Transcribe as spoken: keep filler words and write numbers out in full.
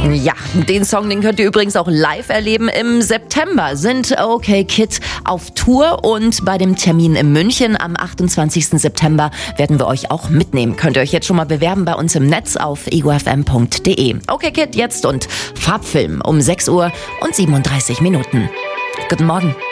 Ja, den Song, den könnt ihr übrigens auch live erleben. Im September sind OK Kid auf Tour und bei dem Termin in München am achtundzwanzigsten September werden wir euch auch mitnehmen. Könnt ihr euch jetzt schon mal bewerben bei uns im Netz auf ego f m punkt d e. OK Kid jetzt und Farbfilm um sechs Uhr und siebenunddreißig Minuten. Guten Morgen.